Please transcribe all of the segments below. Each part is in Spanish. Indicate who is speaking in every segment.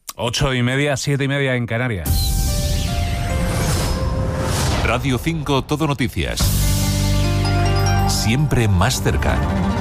Speaker 1: 8:30, 7:30 en Canarias.
Speaker 2: Radio 5 Todo Noticias. Siempre más cerca.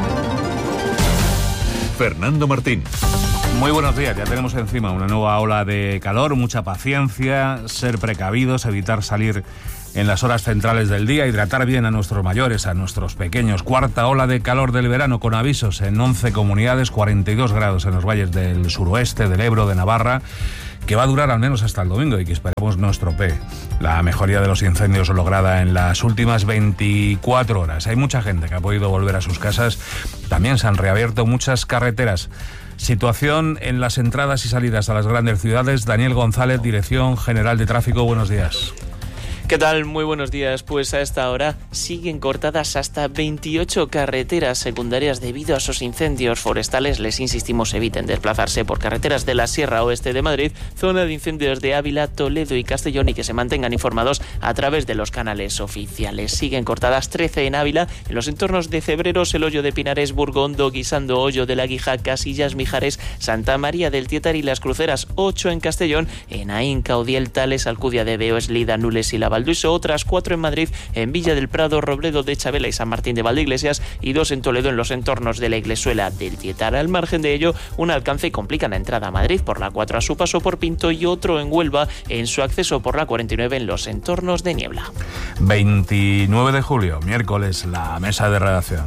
Speaker 2: Fernando Martín.
Speaker 1: Muy buenos días, ya tenemos encima una nueva ola de calor, mucha paciencia, ser precavidos, evitar salir en las horas centrales del día, hidratar bien a nuestros mayores, a nuestros pequeños. Cuarta ola de calor del verano con avisos en 11 comunidades, 42 grados en los valles del suroeste, del Ebro, de Navarra, que va a durar al menos hasta el domingo y que esperemos no estropee la mejoría de los incendios lograda en las últimas 24 horas. Hay mucha gente que ha podido volver a sus casas, también se han reabierto muchas carreteras. Situación en las entradas y salidas a las grandes ciudades. Daniel González, Dirección General de Tráfico, buenos días.
Speaker 3: ¿Qué tal? Muy buenos días. Pues a esta hora siguen cortadas hasta 28 carreteras secundarias debido a esos incendios forestales. Les insistimos, eviten desplazarse por carreteras de la Sierra Oeste de Madrid, zona de incendios de Ávila, Toledo y Castellón, y que se mantengan informados a través de los canales oficiales. Siguen cortadas 13 en Ávila, en los entornos de Cebreros, El Hoyo de Pinares, Burgondo, Guisando, Hoyo de la Guija, Casillas, Mijares, Santa María del Tietar y Las Cruceras. 8 en Castellón, en Aín, Caudiel, Tales, Alcudia de Veo, Eslida, Nules y La Valduiso. Otras 4 en Madrid, en Villa del Prado, Robledo de Chabela y San Martín de Valdeiglesias, y 2 en Toledo en los entornos de la Iglesuela del Tietar. Al margen de ello, un alcance complica la entrada a Madrid por la 4 a su paso por Pinto y otro en Huelva en su acceso por la 49 en los entornos de Niebla.
Speaker 1: 29 de julio, miércoles, la mesa de redacción.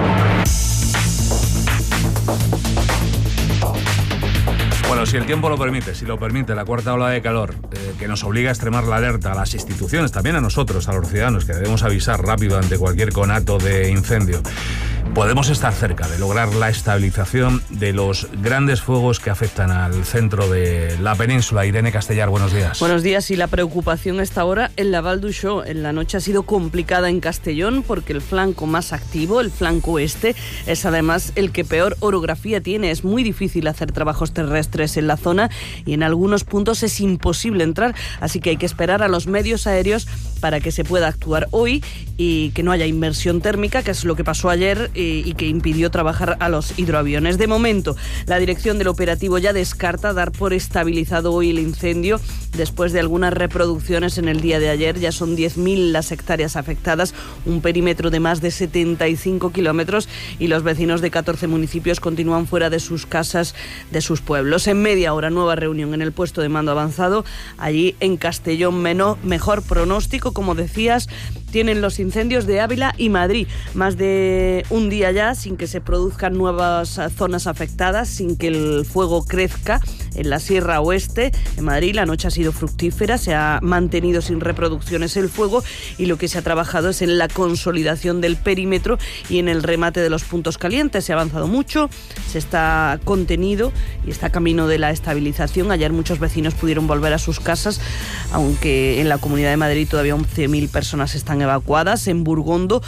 Speaker 1: Bueno, si el tiempo lo permite, si lo permite, la cuarta ola de calor que nos obliga a extremar la alerta a las instituciones, también a nosotros, a los ciudadanos, que debemos avisar rápido ante cualquier conato de incendio. Podemos estar cerca de lograr la estabilización de los grandes fuegos que afectan al centro de la península. Irene Castellar, buenos días.
Speaker 4: Buenos días, y la preocupación está ahora en la Val d'Uixó. En la noche ha sido complicada en Castellón porque el flanco más activo, el flanco oeste, es además el que peor orografía tiene. Es muy difícil hacer trabajos terrestres en la zona y en algunos puntos es imposible entrar, así que hay que esperar a los medios aéreos para que se pueda actuar hoy y que no haya inmersión térmica, que es lo que pasó ayer y que impidió trabajar a los hidroaviones. De momento, la dirección del operativo ya descarta dar por estabilizado hoy el incendio después de algunas reproducciones en el día de ayer. Ya son 10.000 las hectáreas afectadas, un perímetro de más de 75 kilómetros, y los vecinos de 14 municipios continúan fuera de sus casas, de sus pueblos. En media hora, nueva reunión en el puesto de mando avanzado, allí en Castellón. Mejor pronóstico, como decías, tienen los incendios de Ávila y Madrid. Más de un día ya sin que se produzcan nuevas zonas afectadas, sin que el fuego crezca en la Sierra Oeste. En Madrid la noche ha sido fructífera, se ha mantenido sin reproducciones el fuego, y lo que se ha trabajado es en la consolidación del perímetro y en el remate de los puntos calientes. Se ha avanzado mucho, se está contenido y está camino de la estabilización. Ayer muchos vecinos pudieron volver a sus casas, aunque en la Comunidad de Madrid todavía 11.000 personas están evacuadas. En Burgondo,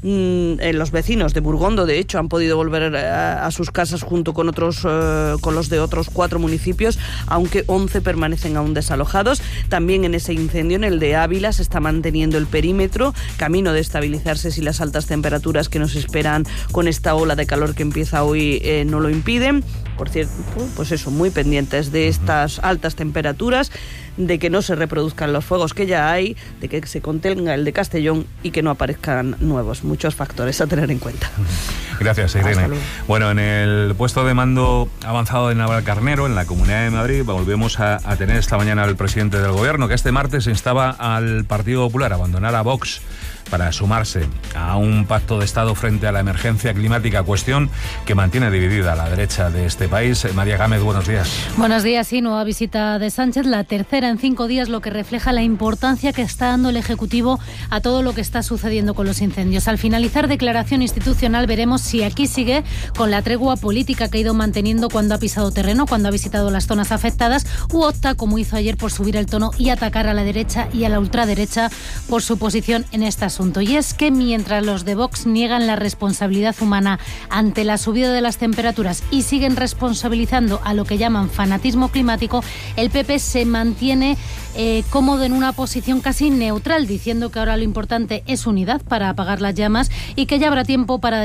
Speaker 4: los vecinos de Burgondo, de hecho, han podido volver a sus casas junto con los de otros 4 municipios, aunque 11 permanecen aún desalojados. También en ese incendio, en el de Ávila, se está manteniendo el perímetro, camino de estabilizarse si las altas temperaturas que nos esperan con esta ola de calor que empieza hoy no lo impiden. Por cierto, pues eso, muy pendientes de estas altas temperaturas, de que no se reproduzcan los fuegos que ya hay, de que se contenga el de Castellón y que no aparezcan nuevos. Muchos factores a tener en cuenta.
Speaker 1: Gracias, Irene. Bueno, en el puesto de mando avanzado de Navalcarnero, en la Comunidad de Madrid, volvemos a tener esta mañana al presidente del Gobierno, que este martes instaba al Partido Popular a abandonar a Vox para sumarse a un pacto de Estado frente a la emergencia climática, cuestión que mantiene dividida a la derecha de este país. María Gámez, buenos días.
Speaker 5: Buenos días, sí, nueva visita de Sánchez, la tercera en 5 días, lo que refleja la importancia que está dando el Ejecutivo a todo lo que está sucediendo con los incendios. Al finalizar declaración institucional veremos si aquí sigue con la tregua política que ha ido manteniendo cuando ha pisado terreno, cuando ha visitado las zonas afectadas, u opta, como hizo ayer, por subir el tono y atacar a la derecha y a la ultraderecha por su posición en estas asunto. Y es que mientras los de Vox niegan la responsabilidad humana ante la subida de las temperaturas y siguen responsabilizando a lo que llaman fanatismo climático, el PP se mantiene cómodo en una posición casi neutral, diciendo que ahora lo importante es unidad para apagar las llamas y que ya habrá tiempo para debates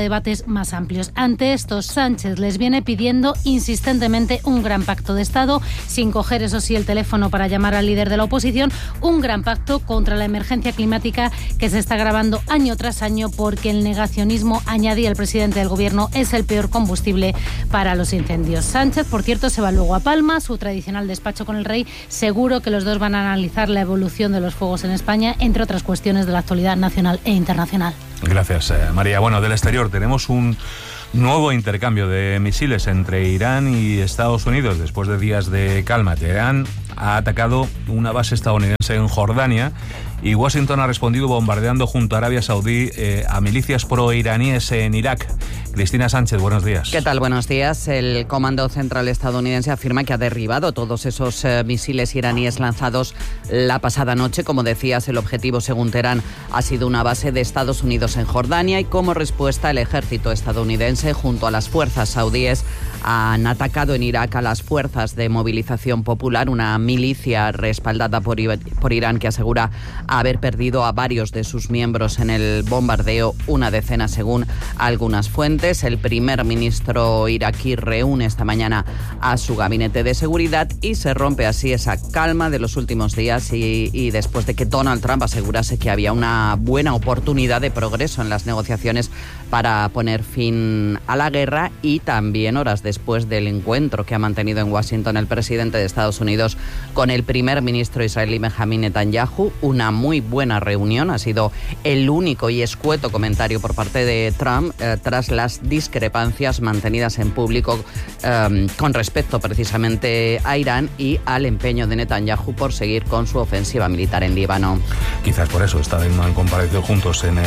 Speaker 5: más amplios. Ante esto, Sánchez les viene pidiendo insistentemente un gran pacto de Estado, sin coger, eso sí, el teléfono para llamar al líder de la oposición, un gran pacto contra la emergencia climática que se está agravando año tras año porque el negacionismo, añadía el presidente del Gobierno, es el peor combustible para los incendios. Sánchez, por cierto, se va luego a Palma, su tradicional despacho con el rey. Seguro que los dos van a analizar la evolución de los fuegos en España, entre otras cuestiones de la actualidad nacional e internacional.
Speaker 1: Gracias, María. Bueno, del exterior tenemos un nuevo intercambio de misiles entre Irán y Estados Unidos después de días de calma. Teherán ha atacado una base estadounidense en Jordania y Washington ha respondido bombardeando junto a Arabia Saudí a milicias proiraníes en Irak. Cristina Sánchez, buenos días.
Speaker 6: ¿Qué tal? Buenos días. El Comando Central estadounidense afirma que ha derribado todos esos misiles iraníes lanzados la pasada noche. Como decías, el objetivo, según Teherán, ha sido una base de Estados Unidos en Jordania y como respuesta el ejército estadounidense junto a las fuerzas saudíes han atacado en Irak a las fuerzas de movilización popular, una milicia respaldada por Irán que asegura haber perdido a varios de sus miembros en el bombardeo, una decena según algunas fuentes. El primer ministro iraquí reúne esta mañana a su gabinete de seguridad y se rompe así esa calma de los últimos días y después de que Donald Trump asegurase que había una buena oportunidad de progreso en las negociaciones para poner fin a la guerra y también horas después del encuentro que ha mantenido en Washington el presidente de Estados Unidos con el primer ministro israelí Benjamín Netanyahu. Una muy buena reunión, ha sido el único y escueto comentario por parte de Trump tras las discrepancias mantenidas en público con respecto precisamente a Irán y al empeño de Netanyahu por seguir con su ofensiva militar en Líbano.
Speaker 1: Quizás por eso han comparecido juntos en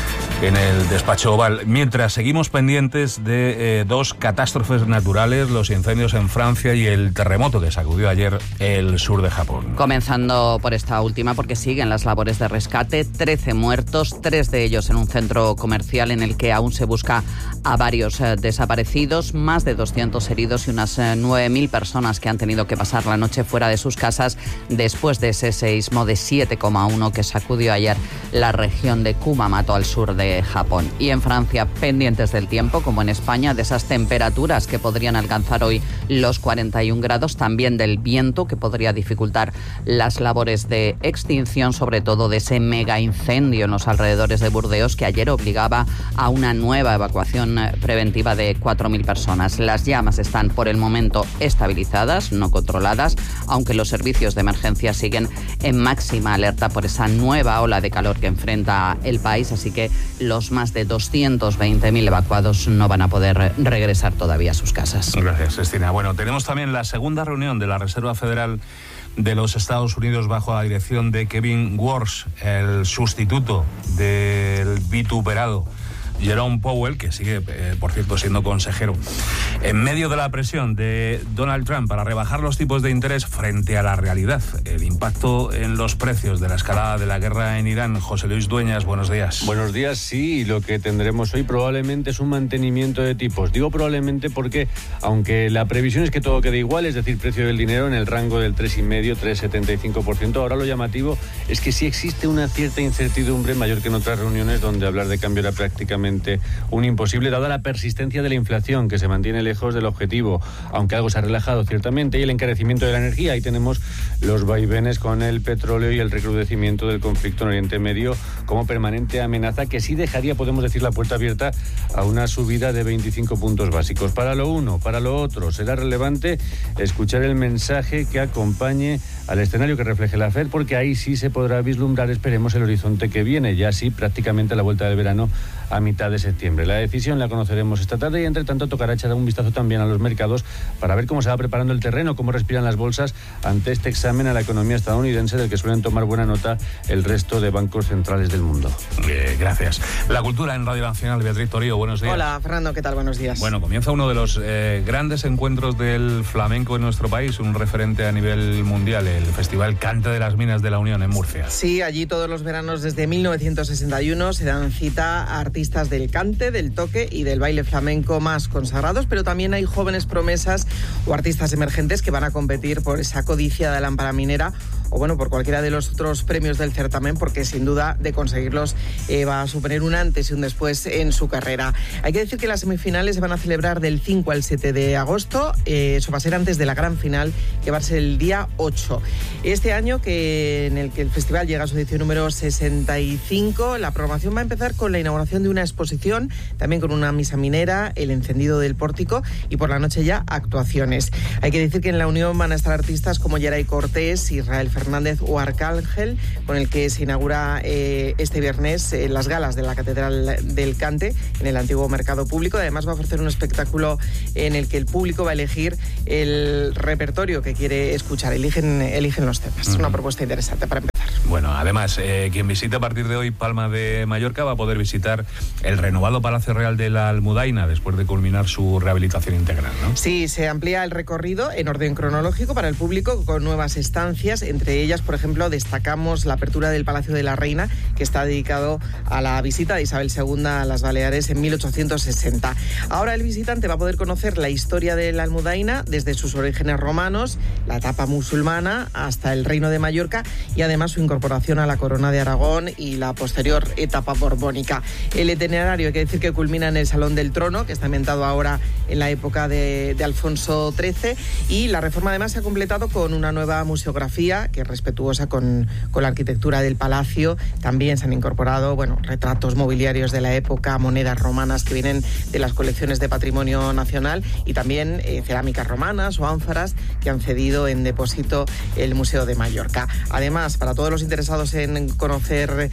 Speaker 1: el despacho Oval. Mientras seguimos pendientes de dos catástrofes naturales, los incendios en Francia y el terremoto que sacudió ayer el sur de Japón.
Speaker 6: Comenzando por esta última, porque siguen las labores de rescate. 13 muertos, 3 de ellos en un centro comercial en el que aún se busca a varios desaparecidos, más de 200 heridos y unas 9.000 personas que han tenido que pasar la noche fuera de sus casas después de ese seísmo de 7,1 que sacudió ayer la región de Kumamoto al sur de Japón. Y en Francia, pendientes del tiempo, como en España, de esas temperaturas que podrían alcanzar hoy los 41 grados, también del viento que podría dificultar las labores de extinción, sobre todo de ese mega incendio en los alrededores de Burdeos que ayer obligaba a una nueva evacuación preventiva de 4.000 personas. Las llamas están por el momento estabilizadas, no controladas, aunque los servicios de emergencia siguen en máxima alerta por esa nueva ola de calor que enfrenta el país, así que los más de 220.000 evacuados no van a poder regresar todavía a sus casas.
Speaker 1: Gracias, Cristina. Bueno, tenemos también la segunda reunión de la Reserva Federal de los Estados Unidos bajo la dirección de Kevin Warsh, el sustituto del vituperado Jerome Powell, que sigue, por cierto, siendo consejero. En medio de la presión de Donald Trump para rebajar los tipos de interés frente a la realidad, el impacto en los precios de la escalada de la guerra en Irán. José Luis Dueñas, buenos días.
Speaker 7: Buenos días, sí, y lo que tendremos hoy probablemente es un mantenimiento de tipos. Digo probablemente porque, aunque la previsión es que todo quede igual, es decir, precio del dinero en el rango del 3,5-3,75%, ahora lo llamativo es que sí existe una cierta incertidumbre mayor que en otras reuniones donde hablar de cambio era prácticamente un imposible, dada la persistencia de la inflación que se mantiene lejos del objetivo, aunque algo se ha relajado ciertamente, y el encarecimiento de la energía. Ahí tenemos los vaivenes con el petróleo y el recrudecimiento del conflicto en Oriente Medio como permanente amenaza que sí dejaría, podemos decir, la puerta abierta a una subida de 25 puntos básicos. Para lo uno, para lo otro, será relevante escuchar el mensaje que acompañe al escenario que refleje la FED, porque ahí sí se podrá vislumbrar, esperemos, el horizonte que viene, ya sí prácticamente a la vuelta del verano a mitad de septiembre. La decisión la conoceremos esta tarde y, entre tanto, tocará echar un vistazo también a los mercados para ver cómo se va preparando el terreno, cómo respiran las bolsas ante este examen a la economía estadounidense del que suelen tomar buena nota el resto de bancos centrales del mundo.
Speaker 1: Gracias. La cultura en Radio Nacional. Beatriz Torío, buenos días.
Speaker 8: Hola, Fernando, ¿qué tal? Buenos días.
Speaker 1: Bueno, comienza uno de los grandes encuentros del flamenco en nuestro país, un referente a nivel mundial, el Festival Cante de las Minas de la Unión en Murcia.
Speaker 8: Sí, allí todos los veranos desde 1961 se dan cita a artistas del cante, del toque y del baile flamenco más consagrados, pero también hay jóvenes promesas o artistas emergentes que van a competir por esa codicia de lámpara minera o bueno, por cualquiera de los otros premios del certamen, porque sin duda de conseguirlos va a suponer un antes y un después en su carrera. Hay que decir que las semifinales se van a celebrar del 5 al 7 de agosto, eso va a ser antes de la gran final, que va a ser el día 8. Este año, en el que el festival llega a su edición número 65, la programación va a empezar con la inauguración de una exposición, también con una misa minera, el encendido del pórtico y por la noche ya actuaciones. Hay que decir que en la unión van a estar artistas como Yeray Cortés, Israel Fernández o Arcángel, con el que se inaugura este viernes las galas de la Catedral del Cante en el antiguo mercado público. Además va a ofrecer un espectáculo en el que el público va a elegir el repertorio que quiere escuchar, eligen los temas. Es una propuesta interesante para empezar.
Speaker 1: Bueno, además, quien visite a partir de hoy Palma de Mallorca va a poder visitar el renovado Palacio Real de la Almudaina después de culminar su rehabilitación integral, ¿no?
Speaker 8: Sí, se amplía el recorrido en orden cronológico para el público con nuevas estancias. Entre ellas, por ejemplo, destacamos la apertura del Palacio de la Reina, que está dedicado a la visita de Isabel II a las Baleares en 1860. Ahora el visitante va a poder conocer la historia de la Almudaina desde sus orígenes romanos, la etapa musulmana hasta el Reino de Mallorca y además su incorporación a la Corona de Aragón y la posterior etapa borbónica. El itinerario, hay que decir que culmina en el Salón del Trono, que está ambientado ahora en la época de Alfonso XIII, y la reforma además se ha completado con una nueva museografía que es respetuosa con la arquitectura del palacio. También se han incorporado retratos mobiliarios de la época, monedas romanas que vienen de las colecciones de Patrimonio Nacional y también cerámicas romanas o ánforas que han cedido en depósito el Museo de Mallorca. Además, para todos los interesados en conocer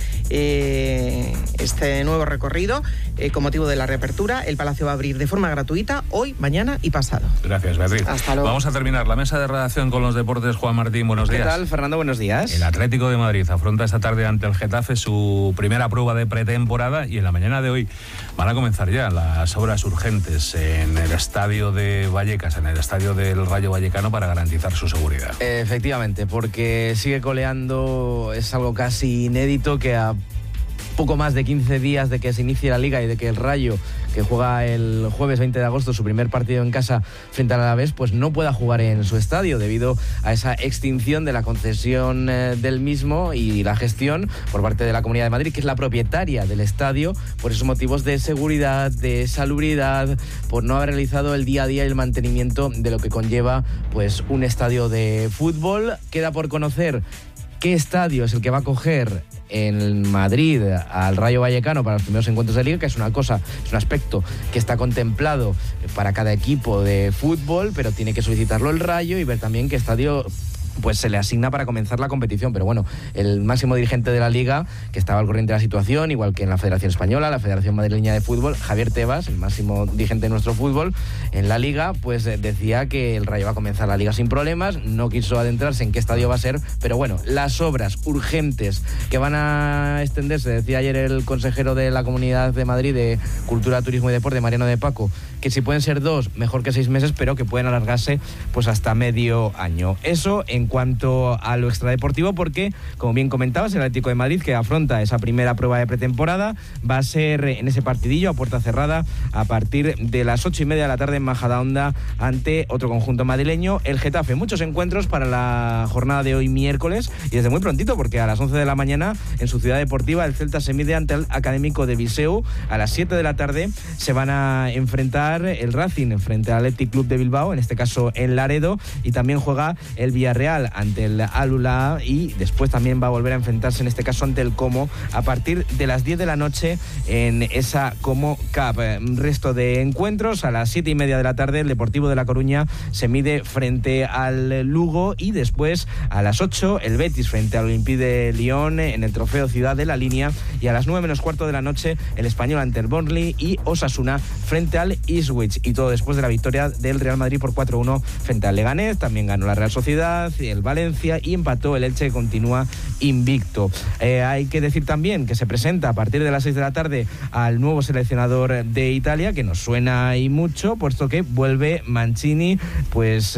Speaker 8: este nuevo recorrido, con motivo de la reapertura, el Palacio va a abrir de forma gratuita hoy, mañana y pasado.
Speaker 1: Gracias, Beatriz.
Speaker 8: Hasta luego.
Speaker 1: Vamos a terminar la mesa de redacción con los deportes. Juan Martín, buenos días.
Speaker 9: ¿Qué tal, Fernando? Buenos días.
Speaker 1: El Atlético de Madrid afronta esta tarde ante el Getafe su primera prueba de pretemporada y en la mañana de hoy van a comenzar ya las obras urgentes en el estadio de Vallecas, en el estadio del Rayo Vallecano, para garantizar su seguridad.
Speaker 9: Efectivamente, porque sigue coleando, es algo casi inédito que a poco más de 15 días de que se inicie la Liga y de que el Rayo, que juega el jueves 20 de agosto su primer partido en casa frente al Alavés, pues no pueda jugar en su estadio debido a esa extinción de la concesión del mismo y la gestión por parte de la Comunidad de Madrid, que es la propietaria del estadio, por esos motivos de seguridad, de salubridad, por no haber realizado el día a día y el mantenimiento de lo que conlleva pues un estadio de fútbol. Queda por conocer qué estadio es el que va a acoger en Madrid al Rayo Vallecano para los primeros encuentros de Liga, que es una cosa, es un aspecto que está contemplado para cada equipo de fútbol, pero tiene que solicitarlo el Rayo y ver también qué estadio pues se le asigna para comenzar la competición. Pero bueno, el máximo dirigente de la Liga, que estaba al corriente de la situación, igual que en la Federación Española, la Federación Madrileña de Fútbol, Javier Tebas, el máximo dirigente de nuestro fútbol en la Liga, pues decía que el Rayo va a comenzar la Liga sin problemas. No quiso adentrarse en qué estadio va a ser, pero bueno, las obras urgentes que van a extenderse, decía ayer el consejero de la Comunidad de Madrid de Cultura, Turismo y Deporte, Mariano de Paco, que si pueden ser 2, mejor que 6 meses, pero que pueden alargarse pues hasta medio año. Eso en cuanto a lo extradeportivo, porque, como bien comentabas, el Atlético de Madrid, que afronta esa primera prueba de pretemporada, va a ser en ese partidillo a puerta cerrada a partir de las 8:30 de la tarde en Majadahonda ante otro conjunto madrileño, el Getafe. Muchos encuentros para la jornada de hoy miércoles y desde muy prontito, porque a las 11 de la mañana en su ciudad deportiva el Celta se mide ante el Académico de Viseu. A las 7 de la tarde se van a enfrentar el Racing frente al Athletic Club de Bilbao, en este caso en Laredo, y también juega el Villarreal ante el Al-Ula, y después también va a volver a enfrentarse en este caso ante el Como a partir de las 10 de la noche en esa Como Cup. Resto de encuentros: a las 7:30 de la tarde el Deportivo de La Coruña se mide frente al Lugo, y después a las 8 el Betis frente al Olympique de Lyon en el Trofeo Ciudad de la Línea, y a las 9:15 de la noche el Español ante el Burnley y Osasuna frente al Ipswich, y todo después de la victoria del Real Madrid por 4-1 frente al Leganés. También ganó la Real Sociedad, el Valencia, y empató el Elche, que continúa invicto. Hay que decir también que se presenta a partir de las 6 de la tarde al nuevo seleccionador de Italia, que nos suena y mucho, puesto que vuelve Mancini, pues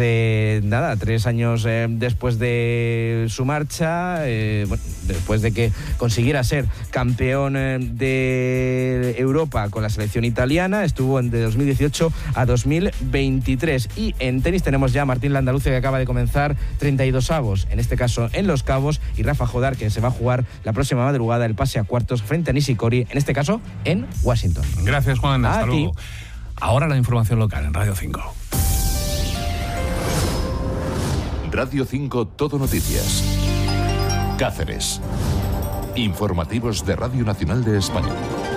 Speaker 9: 3 años después de su marcha, después de que consiguiera ser campeón de Europa con la selección italiana. Estuvo de 2019 2018 a 2023. Y en tenis tenemos ya a Martín Landaluce, que acaba de comenzar 32avos, en este caso en Los Cabos, y Rafa Jodar, que se va a jugar la próxima madrugada el pase a cuartos frente a Nishikori, en este caso en Washington.
Speaker 1: Gracias, Juan. Hasta luego. Ahora la información local en Radio 5.
Speaker 2: Radio 5 Todo Noticias. Cáceres. Informativos de Radio Nacional de España.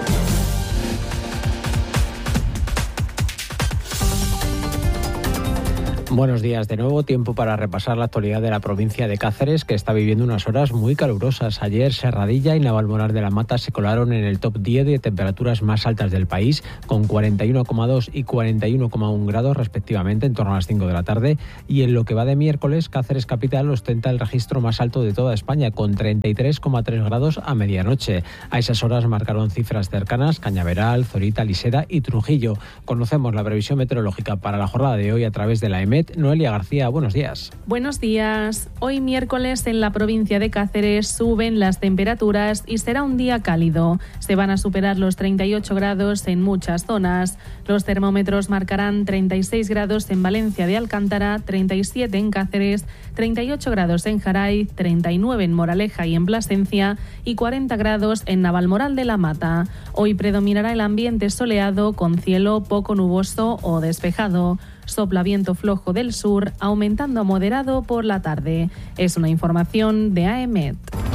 Speaker 10: Buenos días de nuevo, tiempo para repasar la actualidad de la provincia de Cáceres, que está viviendo unas horas muy calurosas. Ayer Serradilla y Navalmoral de la Mata se colaron en el top 10 de temperaturas más altas del país, con 41,2 y 41,1 grados respectivamente en torno a las 5 de la tarde, y en lo que va de miércoles, Cáceres capital ostenta el registro más alto de toda España, con 33,3 grados a medianoche. A esas horas marcaron cifras cercanas Cañaveral, Zorita, Liseda y Trujillo. Conocemos la previsión meteorológica para la jornada de hoy a través de la EMET. Noelia García, buenos días.
Speaker 11: Buenos días. Hoy miércoles en la provincia de Cáceres suben las temperaturas y será un día cálido. Se van a superar los 38 grados en muchas zonas. Los termómetros marcarán 36 grados en Valencia de Alcántara, 37 en Cáceres, 38 grados en Jaray, 39 en Moraleja y en Plasencia y 40 grados en Navalmoral de la Mata. Hoy predominará el ambiente soleado con cielo poco nuboso o despejado. Sopla viento flojo del sur, aumentando a moderado por la tarde. Es una información de AEMET.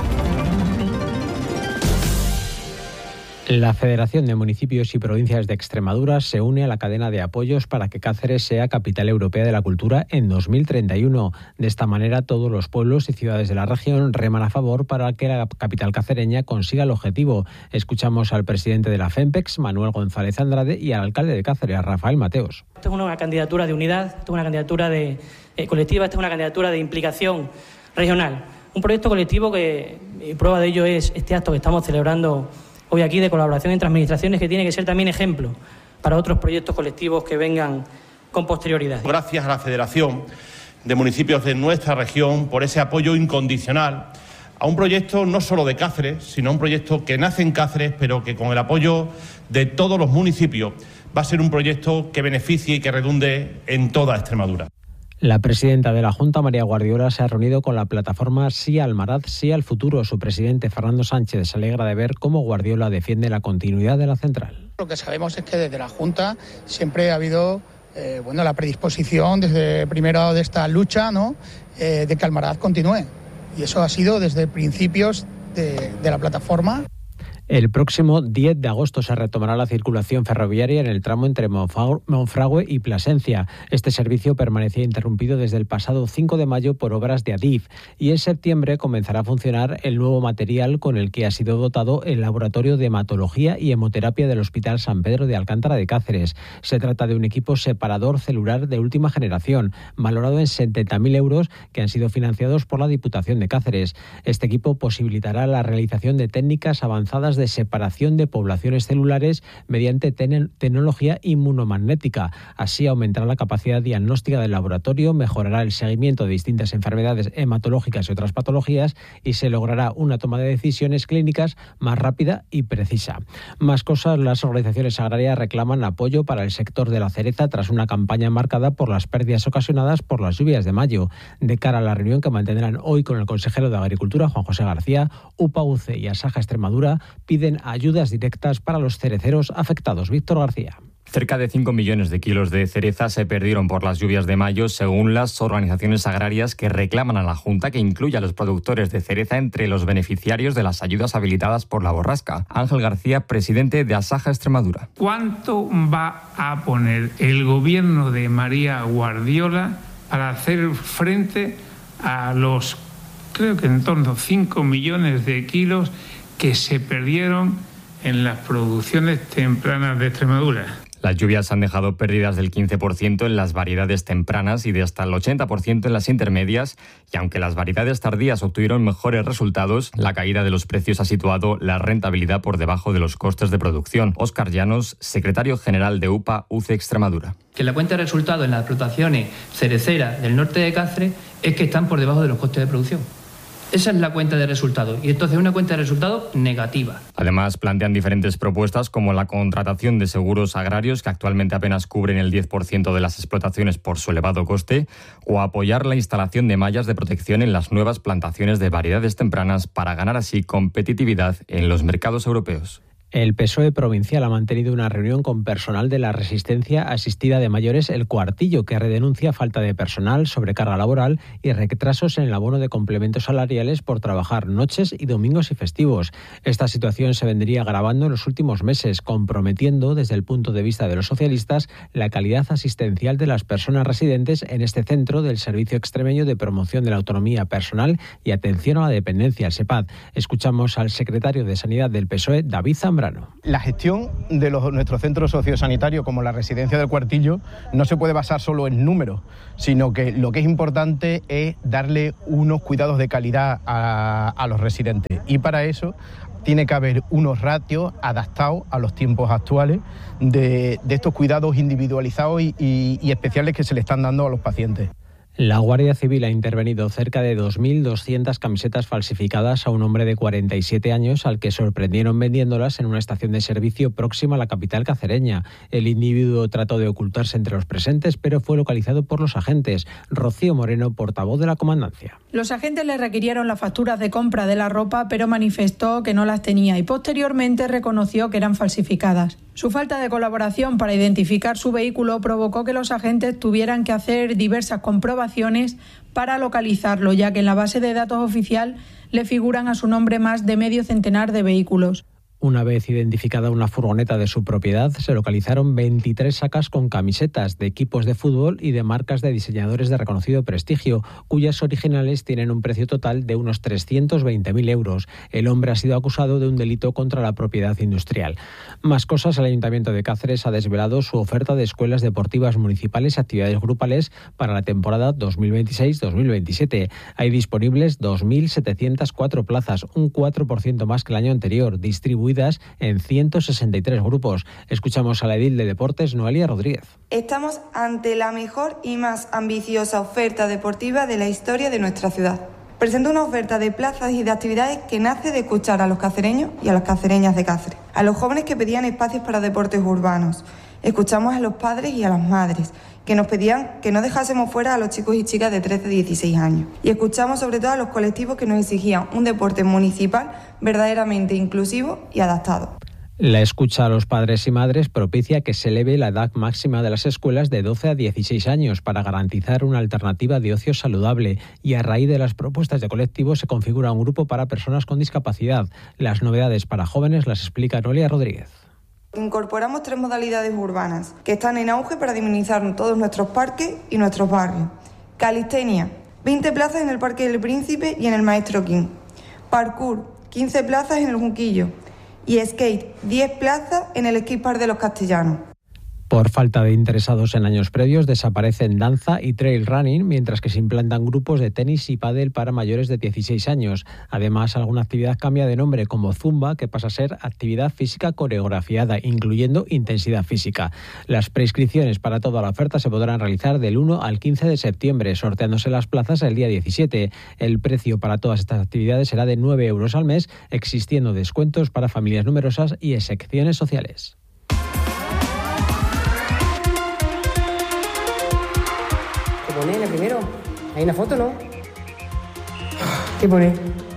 Speaker 10: La Federación de Municipios y Provincias de Extremadura se une a la cadena de apoyos para que Cáceres sea capital europea de la cultura en 2031. De esta manera, todos los pueblos y ciudades de la región reman a favor para que la capital cacereña consiga el objetivo. Escuchamos al presidente de la FEMPEX, Manuel González Andrade, y al alcalde de Cáceres, Rafael Mateos.
Speaker 12: Esto es una candidatura de unidad, esto es una candidatura de colectiva, esto es una candidatura de implicación regional. Un proyecto colectivo que, y prueba de ello es este acto que estamos celebrando hoy aquí de colaboración entre administraciones, que tiene que ser también ejemplo para otros proyectos colectivos que vengan con posterioridad.
Speaker 13: Gracias a la Federación de Municipios de nuestra región por ese apoyo incondicional a un proyecto no solo de Cáceres, sino un proyecto que nace en Cáceres, pero que con el apoyo de todos los municipios va a ser un proyecto que beneficie y que redunde en toda Extremadura.
Speaker 10: La presidenta de la Junta, María Guardiola, se ha reunido con la plataforma Sí al Maraz, Sí al Futuro. Su presidente, Fernando Sánchez, se alegra de ver cómo Guardiola defiende la continuidad de la central.
Speaker 14: Lo que sabemos es que desde la Junta siempre ha habido la predisposición desde primero de esta lucha, ¿no? De que Almaraz continúe. Y eso ha sido desde principios de la plataforma.
Speaker 10: El próximo 10 de agosto se retomará la circulación ferroviaria en el tramo entre Monfragüe y Plasencia. Este servicio permanecía interrumpido desde el pasado 5 de mayo por obras de Adif, y en septiembre comenzará a funcionar el nuevo material con el que ha sido dotado el Laboratorio de Hematología y Hemoterapia del Hospital San Pedro de Alcántara de Cáceres. Se trata de un equipo separador celular de última generación, valorado en 70.000 euros, que han sido financiados por la Diputación de Cáceres. Este equipo posibilitará la realización de técnicas avanzadas de separación de poblaciones celulares mediante tecnología inmunomagnética. Así aumentará la capacidad diagnóstica del laboratorio, mejorará el seguimiento de distintas enfermedades hematológicas y otras patologías, y se logrará una toma de decisiones clínicas más rápida y precisa. Más cosas, las organizaciones agrarias reclaman apoyo para el sector de la cereza tras una campaña marcada por las pérdidas ocasionadas por las lluvias de mayo. De cara a la reunión que mantendrán hoy con el consejero de Agricultura, Juan José García, UPA-UCE y Asaja Extremadura piden ayudas directas para los cereceros afectados. Víctor García.
Speaker 15: Cerca de 5 millones de kilos de cereza se perdieron por las lluvias de mayo, según las organizaciones agrarias, que reclaman a la Junta que incluya a los productores de cereza entre los beneficiarios de las ayudas habilitadas por la borrasca. Ángel García, presidente de Asaja Extremadura.
Speaker 16: ¿Cuánto va a poner el gobierno de María Guardiola para hacer frente a los, creo que en torno a 5 millones de kilos que se perdieron en las producciones tempranas de Extremadura?
Speaker 15: Las lluvias han dejado pérdidas del 15% en las variedades tempranas y de hasta el 80% en las intermedias, y aunque las variedades tardías obtuvieron mejores resultados, la caída de los precios ha situado la rentabilidad por debajo de los costes de producción. Óscar Llanos, secretario general de UPA-UCE Extremadura.
Speaker 17: Que la cuenta de resultados en las explotaciones cereceras del norte de Cáceres es que están por debajo de los costes de producción. Esa es la cuenta de resultados. Y entonces una cuenta de resultados negativa.
Speaker 15: Además, plantean diferentes propuestas como la contratación de seguros agrarios, que actualmente apenas cubren el 10% de las explotaciones por su elevado coste, o apoyar la instalación de mallas de protección en las nuevas plantaciones de variedades tempranas para ganar así competitividad en los mercados europeos.
Speaker 10: El PSOE provincial ha mantenido una reunión con personal de la Resistencia Asistida de Mayores El Cuartillo, que denuncia falta de personal, sobrecarga laboral y retrasos en el abono de complementos salariales por trabajar noches y domingos y festivos. Esta situación se vendría agravando en los últimos meses, comprometiendo, desde el punto de vista de los socialistas, la calidad asistencial de las personas residentes en este centro del Servicio Extremeño de Promoción de la Autonomía Personal y Atención a la Dependencia, el SEPAD. Escuchamos al secretario de Sanidad del PSOE, David Zambrano.
Speaker 18: La gestión de nuestros centros sociosanitarios, como la Residencia del Cuartillo, no se puede basar solo en números, sino que lo que es importante es darle unos cuidados de calidad a los residentes. Y para eso tiene que haber unos ratios adaptados a los tiempos actuales de estos cuidados individualizados y especiales que se le están dando a los pacientes.
Speaker 10: La Guardia Civil ha intervenido cerca de 2.200 camisetas falsificadas a un hombre de 47 años al que sorprendieron vendiéndolas en una estación de servicio próxima a la capital cacereña. El individuo trató de ocultarse entre los presentes, pero fue localizado por los agentes. Rocío Moreno, portavoz de la comandancia.
Speaker 19: Los agentes le requirieron las facturas de compra de la ropa, pero manifestó que no las tenía y posteriormente reconoció que eran falsificadas. Su falta de colaboración para identificar su vehículo provocó que los agentes tuvieran que hacer diversas comprobaciones para localizarlo, ya que en la base de datos oficial le figuran a su nombre más de medio centenar de vehículos.
Speaker 10: Una vez identificada una furgoneta de su propiedad, se localizaron 23 sacas con camisetas de equipos de fútbol y de marcas de diseñadores de reconocido prestigio, cuyas originales tienen un precio total de unos 320.000 euros. El hombre ha sido acusado de un delito contra la propiedad industrial. Más cosas, el Ayuntamiento de Cáceres ha desvelado su oferta de escuelas deportivas municipales y actividades grupales para la temporada 2026-2027. Hay disponibles 2.704 plazas, un 4% más que el año anterior, distribuidas en 163 grupos. Escuchamos a la edil de Deportes, Noelia Rodríguez.
Speaker 20: Estamos ante la mejor y más ambiciosa oferta deportiva de la historia de nuestra ciudad. Presenta una oferta de plazas y de actividades que nace de escuchar a los cacereños y a las cacereñas de Cáceres, a los jóvenes que pedían espacios para deportes urbanos. Escuchamos a los padres y a las madres que nos pedían que no dejásemos fuera a los chicos y chicas de 13 a 16 años. Y escuchamos sobre todo a los colectivos que nos exigían un deporte municipal verdaderamente inclusivo y adaptado.
Speaker 10: La escucha a los padres y madres propicia que se eleve la edad máxima de las escuelas de 12 a 16 años para garantizar una alternativa de ocio saludable, y a raíz de las propuestas de colectivos se configura un grupo para personas con discapacidad. Las novedades para jóvenes las explica Noelia Rodríguez.
Speaker 20: Incorporamos 3 modalidades urbanas que están en auge para dinamizar todos nuestros parques y nuestros barrios. Calistenia, 20 plazas en el Parque del Príncipe y en el Maestro King. Parkour, 15 plazas en el Junquillo. Y skate, 10 plazas en el skatepark de los Castellanos.
Speaker 10: Por falta de interesados en años previos, desaparecen danza y trail running, mientras que se implantan grupos de tenis y pádel para mayores de 16 años. Además, alguna actividad cambia de nombre, como Zumba, que pasa a ser actividad física coreografiada, incluyendo intensidad física. Las preinscripciones para toda la oferta se podrán realizar del 1 al 15 de septiembre, sorteándose las plazas el día 17. El precio para todas estas actividades será de 9 euros al mes, existiendo descuentos para familias numerosas y secciones sociales.
Speaker 21: ¿Qué pone en el primero? ¿Hay una foto, no? ¿Qué pone?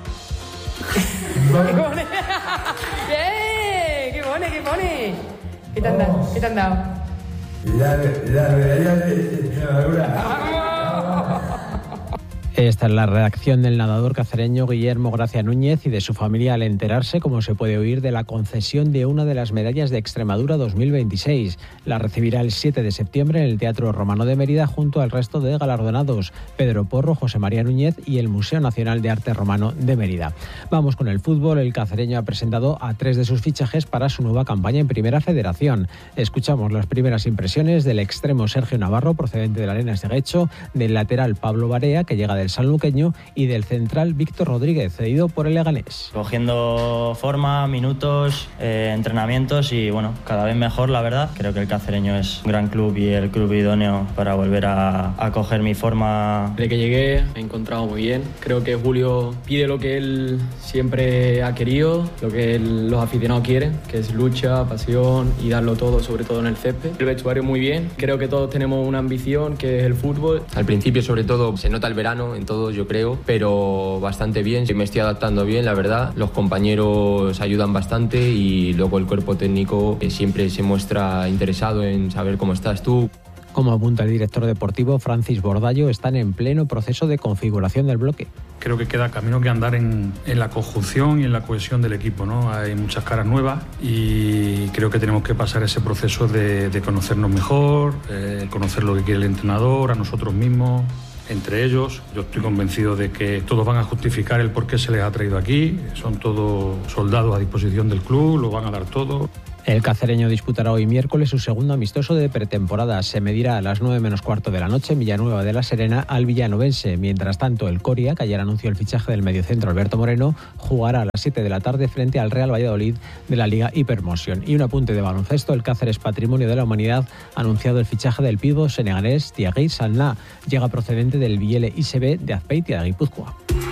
Speaker 21: ¿Qué pone? ¡Bien! ¿Qué pone? ¿Qué pone? ¿Qué te han dado? ¿Qué te han dado?
Speaker 22: La medalla de Extremadura.
Speaker 10: Esta es la reacción del nadador cacereño Guillermo Gracia Núñez y de su familia al enterarse, como se puede oír, de la concesión de una de las medallas de Extremadura 2026. La recibirá el 7 de septiembre en el Teatro Romano de Mérida junto al resto de galardonados, Pedro Porro, José María Núñez y el Museo Nacional de Arte Romano de Mérida. Vamos con el fútbol. El cacereño ha presentado a 3 de sus fichajes para su nueva campaña en Primera Federación. Escuchamos las primeras impresiones del extremo Sergio Navarro, procedente de la Arenas de Guecho, del lateral Pablo Barea, que llega del del sanluqueño y del central Víctor Rodríguez, cedido por el Leganés.
Speaker 3: Cogiendo forma, minutos, entrenamientos y bueno, cada vez mejor, la verdad. Creo que el Cacereño es un gran club y el club idóneo para volver a coger mi forma.
Speaker 4: Desde que llegué me he encontrado muy bien. Creo que Julio pide lo que él siempre ha querido, lo que los aficionados quieren, que es lucha, pasión y darlo todo, sobre todo en el césped. El vestuario muy bien. Creo que todos tenemos una ambición que es el fútbol.
Speaker 23: Al principio, sobre todo, se nota el verano en todos, yo creo, pero bastante bien. Me estoy adaptando bien, la verdad. Los compañeros ayudan bastante y luego el cuerpo técnico siempre se muestra interesado en saber cómo estás tú.
Speaker 10: Como apunta el director deportivo Francis Bordallo, están en pleno proceso de configuración del bloque.
Speaker 24: Creo que queda camino que andar en la conjunción y en la cohesión del equipo, ¿no? Hay muchas caras nuevas y creo que tenemos que pasar ese proceso de conocernos mejor, conocer lo que quiere el entrenador, a nosotros mismos, entre ellos. Yo estoy convencido de que todos van a justificar el por qué se les ha traído aquí. Son todos soldados a disposición del club, lo van a dar todo.
Speaker 10: El Cacereño disputará hoy miércoles su segundo amistoso de pretemporada. Se medirá a las 9:15 de la noche en Villanueva de la Serena al villanovense. Mientras tanto, el Coria, que ayer anunció el fichaje del mediocentro Alberto Moreno, jugará a las 7 de la tarde frente al Real Valladolid de la Liga Hypermotion. Y un apunte de baloncesto, el Cáceres Patrimonio de la Humanidad ha anunciado el fichaje del pívot senegalés Thierry Sanna. Llega procedente del Vielle ICB de Azpeitia de Guipúzcoa.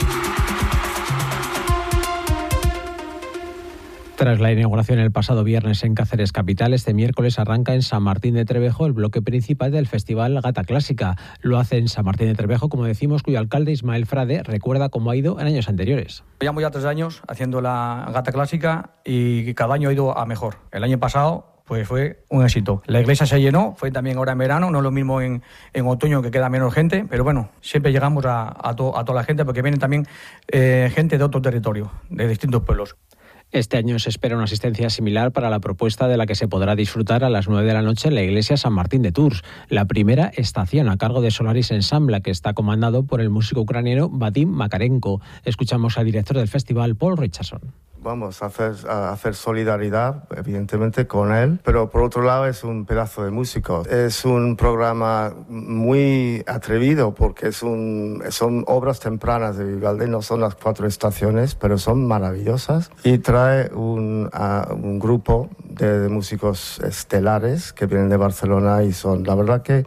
Speaker 10: Tras la inauguración el pasado viernes en Cáceres capital, este miércoles arranca en San Martín de Trevejo el bloque principal del Festival Gata Clásica. Lo hace en San Martín de Trevejo, como decimos, cuyo alcalde Ismael Frade recuerda cómo ha ido en años anteriores.
Speaker 25: Llevamos ya 3 años haciendo la Gata Clásica y cada año ha ido a mejor. El año pasado pues fue un éxito. La iglesia se llenó, fue también ahora en verano, no es lo mismo en otoño que queda menos gente, pero bueno, siempre llegamos a toda la gente porque vienen también gente de otro territorio, de distintos pueblos.
Speaker 10: Este año se espera una asistencia similar para la propuesta de la que se podrá disfrutar a las 9 de la noche en la iglesia San Martín de Tours, la primera estación a cargo de Solaris Ensemble, que está comandado por el músico ucraniano Vadim Makarenko. Escuchamos al director del festival, Paul Richardson.
Speaker 26: Vamos a hacer solidaridad, evidentemente, con él, pero por otro lado es un pedazo de músico. Es un programa muy atrevido porque son obras tempranas de Vivaldi, no son las 4 estaciones, pero son maravillosas. Y trae un grupo de músicos estelares que vienen de Barcelona y son, la verdad que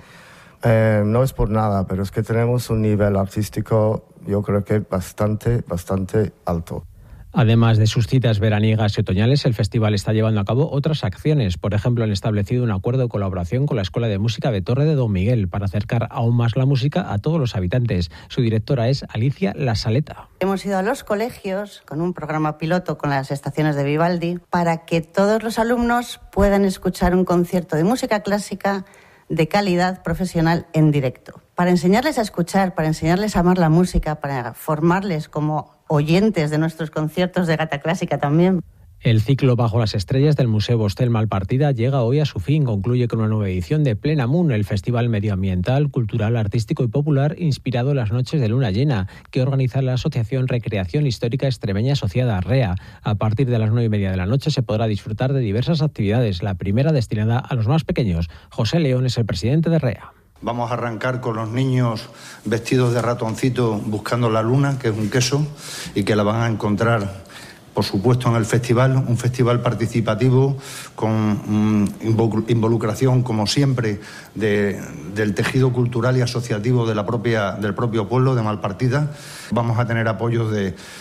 Speaker 26: no es por nada, pero es que tenemos un nivel artístico, yo creo que bastante alto.
Speaker 10: Además de sus citas veraniegas y otoñales, el festival está llevando a cabo otras acciones. Por ejemplo, han establecido un acuerdo de colaboración con la Escuela de Música de Torre de Don Miguel para acercar aún más la música a todos los habitantes. Su directora es Alicia La Saleta.
Speaker 27: Hemos ido a los colegios con un programa piloto con las estaciones de Vivaldi para que todos los alumnos puedan escuchar un concierto de música clásica de calidad profesional en directo. Para enseñarles a escuchar, para enseñarles a amar la música, para formarles como oyentes de nuestros conciertos de Gata Clásica también.
Speaker 10: El ciclo Bajo las Estrellas del Museo Bostel Malpartida llega hoy a su fin. Concluye con una nueva edición de Plena Moon, el festival medioambiental, cultural, artístico y popular inspirado en las noches de luna llena, que organiza la Asociación Recreación Histórica Extremeña Asociada REA. A partir de las 9:30 de la noche se podrá disfrutar de diversas actividades, la primera destinada a los más pequeños. José León es el presidente de REA.
Speaker 28: Vamos a arrancar con los niños vestidos de ratoncito buscando la luna, que es un queso, y que la van a encontrar, por supuesto, en el festival, un festival participativo con involucración, como siempre, del tejido cultural y asociativo del propio pueblo de Malpartida. Vamos a tener apoyos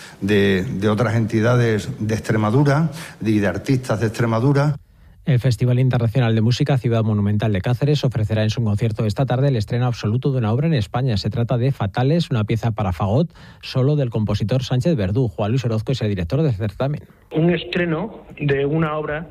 Speaker 28: de otras entidades de Extremadura y de artistas de Extremadura.
Speaker 10: El Festival Internacional de Música Ciudad Monumental de Cáceres ofrecerá en su concierto esta tarde el estreno absoluto de una obra en España. Se trata de Fatales, una pieza para fagot, solo del compositor Sánchez Verdú. Juan Luis Orozco es el director del certamen.
Speaker 29: Un estreno de una obra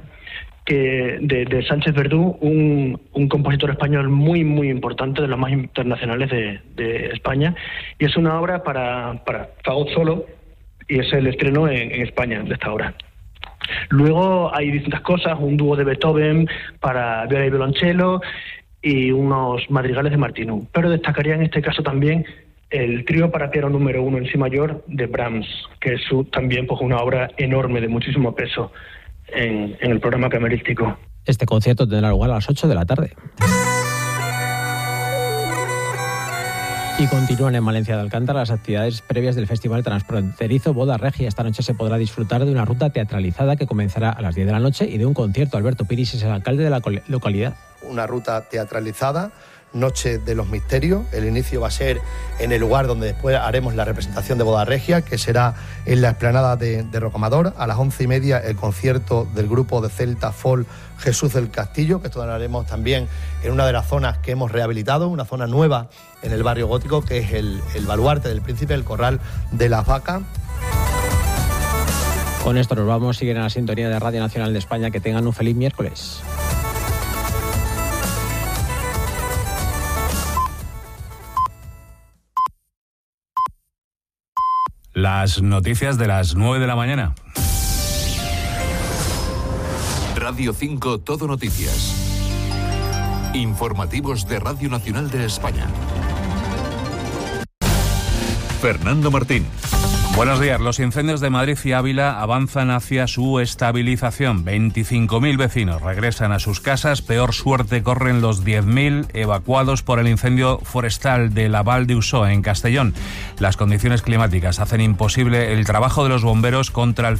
Speaker 29: de Sánchez Verdú, un compositor español muy, muy importante, de los más internacionales de España, y es una obra para fagot solo, y es el estreno en España de esta obra. Luego hay distintas cosas, un dúo de Beethoven para viola y violonchelo y unos madrigales de Martinú. Pero destacaría en este caso también el trío para piano número 1 en si mayor de Brahms, que es también pues, una obra enorme de muchísimo peso en el programa camerístico.
Speaker 10: Este concierto tendrá lugar a las 8 de la tarde. Y continúan en Valencia de Alcántara las actividades previas del Festival Transfronterizo Boda Regia. Esta noche se podrá disfrutar de una ruta teatralizada que comenzará a las 10 de la noche y de un concierto. Alberto Piris es el alcalde de la localidad.
Speaker 1: Una ruta teatralizada, Noche de los Misterios. El inicio va a ser en el lugar donde después haremos la representación de Boda Regia, que será en la explanada de Rocamadour. A las 11:30 el concierto del grupo de Celta Folk Jesús del Castillo, que esto lo haremos también en una de las zonas que hemos rehabilitado, una zona nueva en el barrio gótico, que es el baluarte del Príncipe, el Corral de las Vacas.
Speaker 10: Con esto nos vamos, siguen a la sintonía de Radio Nacional de España. Que tengan un feliz miércoles.
Speaker 2: Las noticias de las 9 de la mañana.
Speaker 5: Radio 5 Todo Noticias. Informativos de Radio Nacional de España. Fernando Martín.
Speaker 2: Buenos días. Los incendios de Madrid y Ávila avanzan hacia su estabilización. 25.000 vecinos regresan a sus casas. Peor suerte corren los 10.000 evacuados por el incendio forestal de la Val de Usoa, en Castellón. Las condiciones climáticas hacen imposible el trabajo de los bomberos contra el